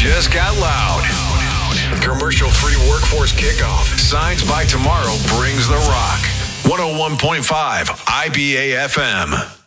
just got loud. Commercial-free workforce kickoff. Signs by Tomorrow brings the rock. 101.5 IBA FM.